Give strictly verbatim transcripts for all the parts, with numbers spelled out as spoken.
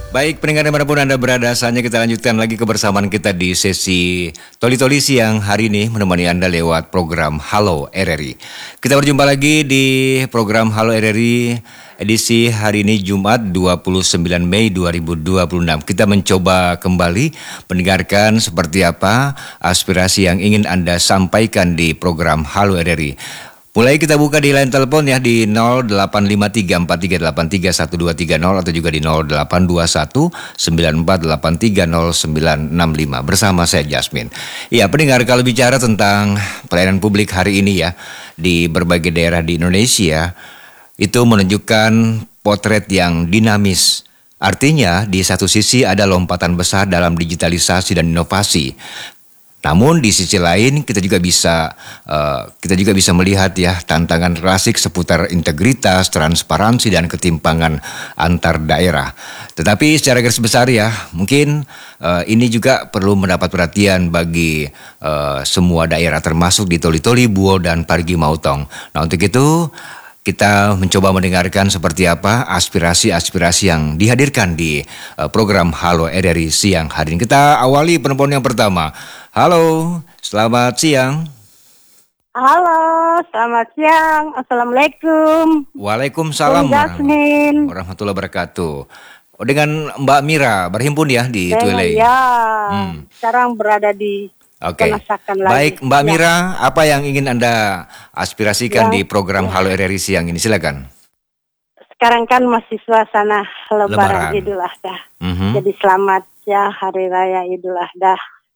Baik, pendengar dimanapun Anda berada, saatnya kita lanjutkan lagi kebersamaan kita di sesi Toli-Toli Siang hari ini menemani Anda lewat program Halo R R I. Kita berjumpa lagi di program Halo R R I edisi hari ini Jumat dua puluh sembilan Mei dua ribu dua puluh enam. Kita mencoba kembali mendengarkan seperti apa aspirasi yang ingin Anda sampaikan di program Halo R R I. Mulai kita buka di line telepon ya di nol delapan lima tiga empat tiga delapan tiga satu dua tiga nol atau juga di nol delapan dua satu sembilan empat delapan tiga nol sembilan enam lima bersama saya Jasmine. Ya, pendengar, kalau bicara tentang pelayanan publik hari ini ya di berbagai daerah di Indonesia itu menunjukkan potret yang dinamis. Artinya di satu sisi ada lompatan besar dalam digitalisasi dan inovasi. Namun di sisi lain kita juga bisa uh, kita juga bisa melihat ya tantangan klasik seputar integritas, transparansi dan ketimpangan antar daerah. Tetapi secara garis besar ya mungkin uh, ini juga perlu mendapat perhatian bagi uh, semua daerah termasuk di Toli-Toli, Buol dan Parigi Mautong. Nah, untuk itu kita mencoba mendengarkan seperti apa aspirasi-aspirasi yang dihadirkan di uh, program Halo R R I siang hari ini. Kita awali penelpon yang pertama. Halo, selamat siang. Halo, selamat siang. Assalamualaikum. Waalaikumsalam warahmatullahi wabarakatuh. Oh, dengan Mbak Mira berhimpun ya di Twiley. Ya, hmm. Sekarang berada di Oke. Penasakan lagi. Baik, Mbak ya. Mira, apa yang ingin Anda aspirasikan ya. di program ya. Halo R R I siang ini? Silakan. Sekarang kan masih suasana Lebaran, Lebaran. Idul Adha. Mm-hmm. Jadi selamat ya Hari Raya Idul Adha.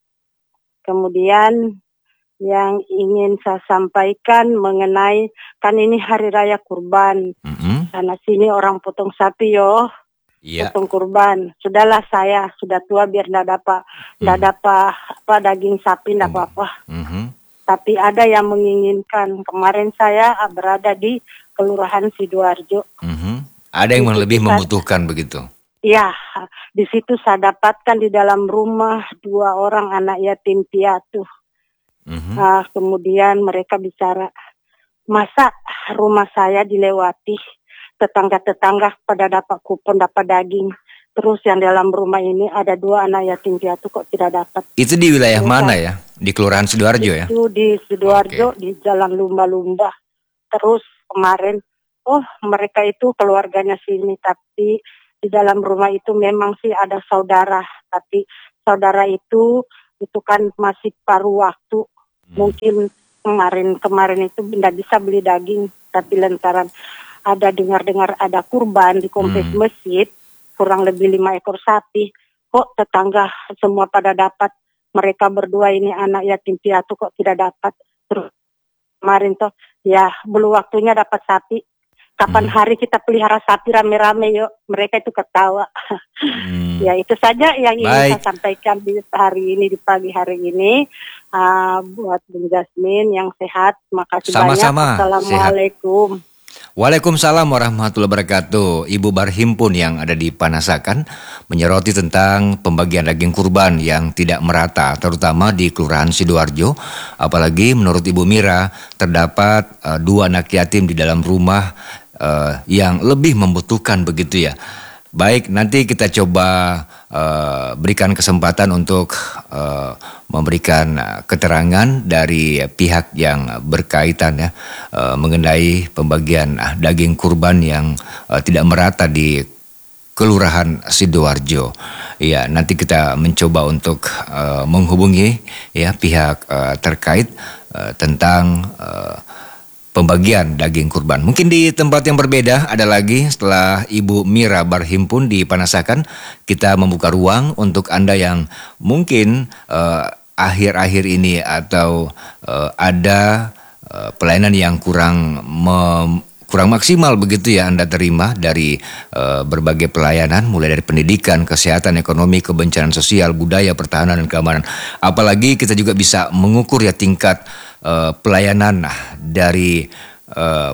Kemudian yang ingin saya sampaikan mengenai kan ini Hari Raya Kurban. Mm-hmm. Karena sini orang potong sapi yo. Iya. Potong kurban. Sudahlah saya sudah tua biar tidak dapat tidak Mm. dapat apa daging sapi tidak apa-apa. Mm-hmm. Tapi ada yang menginginkan. Kemarin saya berada di Kelurahan Sidoarjo. Mm-hmm. Ada yang Di lebih situ membutuhkan begitu. Ya, di situ saya dapatkan di dalam rumah dua orang anak yatim piatu. Mm-hmm. Uh, kemudian mereka bicara, masa rumah saya dilewati, tetangga-tetangga pada dapat kupon, dapat daging. Terus yang dalam rumah ini ada dua anak yatim piatu kok tidak dapat. Itu di wilayah Mereka, mana ya? Di Kelurahan Sidoarjo ya? Itu di Sidoarjo, okay. di Jalan Lumba-Lumba. Terus kemarin, oh mereka itu keluarganya sini, tapi di dalam rumah itu memang sih ada saudara. Tapi saudara itu, itu kan masih paruh waktu. Hmm. Mungkin kemarin-kemarin itu tidak bisa beli daging. Tapi lantaran ada dengar-dengar ada kurban di kompleks hmm. masjid, kurang lebih lima ekor sapi. Kok tetangga semua pada dapat, mereka berdua ini anak yatim piatu kok tidak dapat. Terus kemarin tuh ya belum waktunya dapat sapi. Kapan hmm. hari kita pelihara sapi rame-rame yuk. Mereka itu ketawa. Hmm. Ya itu saja yang ingin Baik. saya sampaikan di hari ini, di pagi hari ini. Uh, buat Bung Jasmine yang sehat. Makasih Sama-sama. banyak. Assalamualaikum. Sehat. Waalaikumsalam warahmatullahi wabarakatuh. Ibu Barhimpun yang ada di Panasakan menyoroti tentang pembagian daging kurban yang tidak merata, terutama di Kelurahan Sidoarjo. Apalagi menurut Ibu Mira terdapat uh, dua anak yatim di dalam rumah uh, yang lebih membutuhkan begitu ya. Baik, nanti kita coba uh, berikan kesempatan untuk uh, memberikan uh, keterangan dari pihak yang berkaitan ya uh, mengenai pembagian uh, daging kurban yang uh, tidak merata di Kelurahan Sidoarjo. Ya, nanti kita mencoba untuk uh, menghubungi ya pihak uh, terkait uh, tentang uh, pembagian daging kurban. Mungkin di tempat yang berbeda ada lagi setelah Ibu Mira Barhimpun di Panasakan, kita membuka ruang untuk Anda yang mungkin uh, akhir-akhir ini atau uh, ada uh, pelayanan yang kurang mem- kurang maksimal begitu ya Anda terima dari uh, berbagai pelayanan mulai dari pendidikan, kesehatan, ekonomi, kebencanaan sosial, budaya, pertahanan dan keamanan. Apalagi kita juga bisa mengukur ya tingkat Uh, pelayanan dari uh,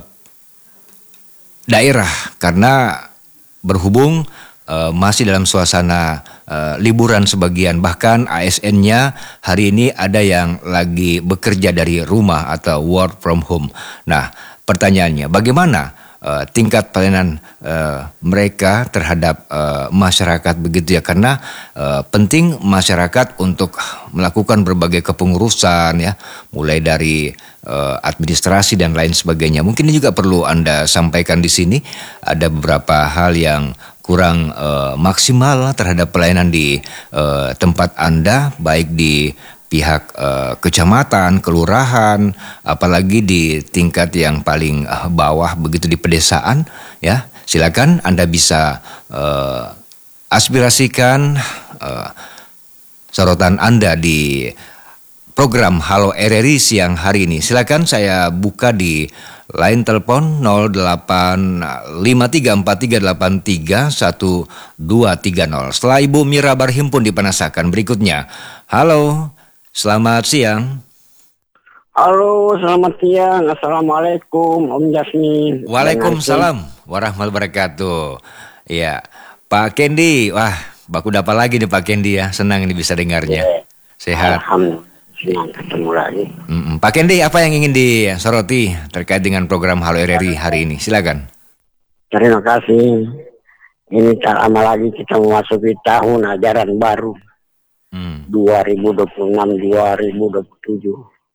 daerah karena berhubung uh, masih dalam suasana uh, liburan sebagian, bahkan A S N-nya hari ini ada yang lagi bekerja dari rumah atau work from home. Nah, pertanyaannya bagaimana uh, tingkat pelayanan uh, mereka terhadap uh, masyarakat begitu ya, karena uh, penting masyarakat untuk melakukan berbagai kepengurusan ya, mulai dari uh, administrasi dan lain sebagainya. Mungkin ini juga perlu Anda sampaikan di sini, ada beberapa hal yang kurang uh, maksimal terhadap pelayanan di uh, tempat Anda, baik di pihak uh, kecamatan, kelurahan, apalagi di tingkat yang paling uh, bawah begitu di pedesaan ya. Silakan Anda bisa uh, aspirasikan uh, sorotan Anda di program Halo R R I siang hari ini. Silakan saya buka di line telepon nol delapan lima tiga empat tiga delapan tiga satu dua tiga nol. Setelah Ibu Mira berhimpun dipanasakan berikutnya. Halo. Selamat siang. Halo, selamat siang. Assalamualaikum, Om Jasmin. Waalaikumsalam warahmatullahi wabarakatuh. Ya, Pak Kendi. Wah, baku dapat lagi nih Pak Kendi ya. Senang ini bisa dengarnya. Ya. Sehat. Alhamdulillah, senang ketemu lagi. Mm-mm. Pak Kendi, apa yang ingin disoroti terkait dengan program Halo R R I hari ini? Silakan. Terima kasih. Ini tak lama lagi kita memasuki tahun ajaran baru. Hmm. dua ribu dua puluh enam dua ribu dua puluh tujuh.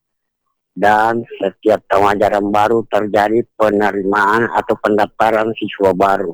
Dan setiap tahun ajaran baru terjadi penerimaan atau pendaftaran siswa baru.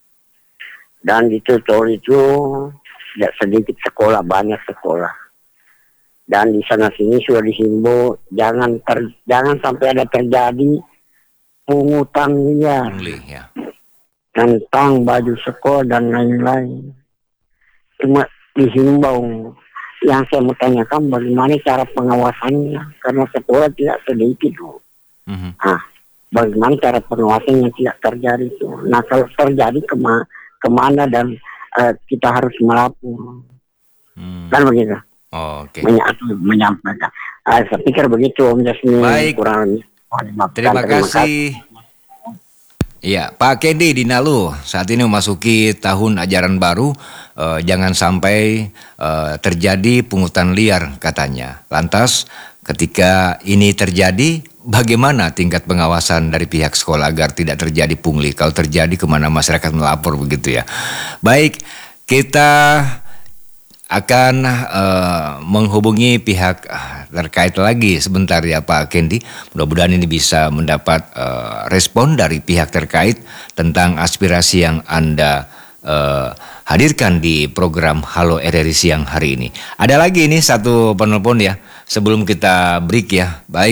Dan di Tol itu tidak sedikit sekolah, banyak sekolah. Dan di sana sini sudah dihimbau jangan ter, jangan sampai ada terjadi pungutan liar Pungli, ya. tentang baju sekolah dan lain-lain. Cuma dihimbau. Yang saya mau tanyakan bagaimana cara pengawasannya, karena sekolah tidak sedikit loh. Mm-hmm. Nah, bagaimana cara pengawasannya tidak terjadi itu. Nah, kalau terjadi kema- kemana dan uh, kita harus melapor, Hmm. kan begitu? Oh, Oke. Okay. Menya- menyampaikan. Uh, saya pikir begitu Om Jasmin. Baik. Kurang. Terima kasih. Iya, Pak Kendi di Nalu saat ini memasuki tahun ajaran baru, eh, jangan sampai eh, terjadi pungutan liar katanya. Lantas ketika ini terjadi, bagaimana tingkat pengawasan dari pihak sekolah agar tidak terjadi pungli? Kalau terjadi kemana masyarakat melapor begitu ya. Baik, kita akan uh, menghubungi pihak uh, terkait lagi sebentar ya Pak Kendi. Mudah-mudahan ini bisa mendapat uh, respon dari pihak terkait tentang aspirasi yang Anda uh, hadirkan di program Halo R R I siang hari ini. Ada lagi ini satu penelpon ya sebelum kita break ya. Baik.